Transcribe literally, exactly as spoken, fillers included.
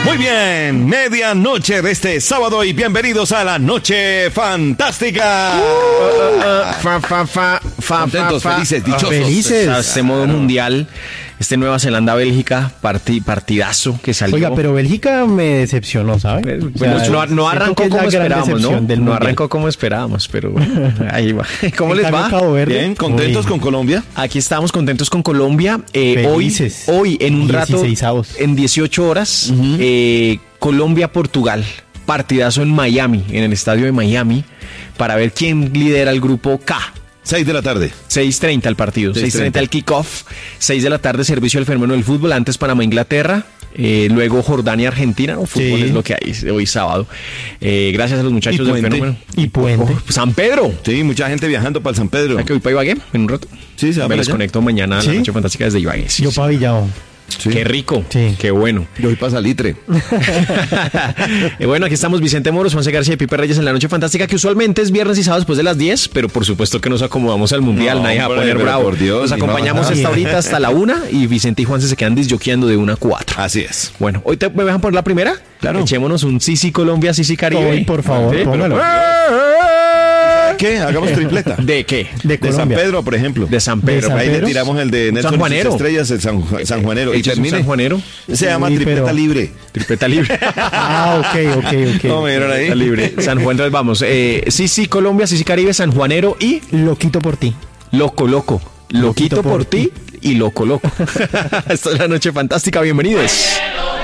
Muy bien, medianoche de este sábado y bienvenidos a la Noche Fantástica. Uh, uh, fa, fa, fa, fa, Contentos, fa, fa. felices, dichosos. Felices. A este modo mundial, este Nueva Zelanda-Bélgica, parti, partidazo que salió. Oiga, pero Bélgica me decepcionó, ¿sabe? Bueno, o sea, no, no arrancó como esperábamos, ¿no? No arrancó como esperábamos, pero ahí va. ¿Cómo les va? Bien, contentos Uy. con Colombia. Aquí estamos contentos con Colombia. Eh, hoy, hoy, en un rato, en dieciocho horas, uh-huh. eh, Colombia-Portugal. Partidazo en Miami, en el estadio de Miami, para ver quién lidera el grupo K. seis de la tarde. seis treinta el partido. seis treinta el kickoff. seis de la tarde, servicio al fenómeno del fútbol. Antes Panamá-Inglaterra. Eh, luego Jordania-Argentina. No, fútbol sí. es lo que hay hoy sábado. Eh, gracias a los muchachos del fenómeno. Y Puente. Oh, San Pedro. Sí, mucha gente viajando para el San Pedro. ¿Hay que voy para Ibagué en un rato? Sí, se va. Me les conecto mañana a ¿Sí? la Noche Fantástica desde Ibagué. Sí, Yo sí. para Villao. Sí. Qué rico, sí. Qué bueno. Yo voy para Salitre. eh, bueno, aquí estamos Vicente Moros, Juanse García y Pipe Reyes en la Noche Fantástica, que usualmente es viernes y sábado después de las diez, pero por supuesto que nos acomodamos al Mundial, no, nadie va a poner bravo. Por Dios, nos acompañamos no, esta ahorita hasta la una y Vicente y Juanse se quedan disjoqueando de una a cuatro. Así es. Bueno, ¿hoy te, me dejan poner la primera? Claro. Echémonos un Sisi Colombia, Sisi Caribe. Hoy, por favor, ¿Sí? póngalo. ¿Qué? Hagamos tripleta. ¿De qué? De, de San Pedro, por ejemplo. De San Pedro. ¿De San Pedro? Ahí le tiramos el de Nelson San Juanero. Estrellas, el San, San Juanero. ¿Y termine? San Juanero? Se llama sí, tripleta pero... libre. Tripleta libre. Ah, ok, ok, ok. ¿Cómo me dieron ahí? Libre. San Juan, entonces vamos. Eh, sí, sí, Colombia, sí, sí, Caribe, San Juanero y... Loquito por ti. Loco, loco. Loquito, Loquito por, por ti y loco, loco. Esta es la Noche Fantástica. Bienvenidos.